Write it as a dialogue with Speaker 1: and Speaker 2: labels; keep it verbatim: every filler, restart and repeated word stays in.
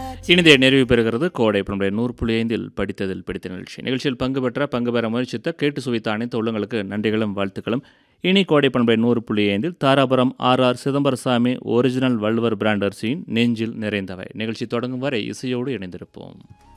Speaker 1: இனிதே நிறைவு பெறுகிறது கோடை பண்புடைய நூறு புள்ளி ஐந்தில் படித்ததில் படித்த நிகழ்ச்சி. நிகழ்ச்சியில் பங்கு பெற்ற பங்கு பெற முயற்சித்த கேட்டு சுவைத்த அனைத்து உள்ளங்களுக்கு நன்றிகளும் வாழ்த்துக்களும். இனி கோடை பண்புடைய நூறு புள்ளி ஐந்தில் Dharapuram R R Chidambarasamy original Valluvar brand அரிசியின் நெஞ்சில் நிறைந்தவை நிகழ்ச்சி தொடங்கும் வரை இசையோடு இணைந்திருப்போம்.